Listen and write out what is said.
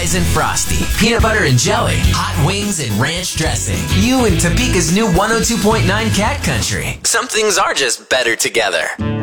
fries and frosty, peanut butter and jelly, hot wings and ranch dressing. You and Topeka's new 102.9 Cat Country. Some things are just better together.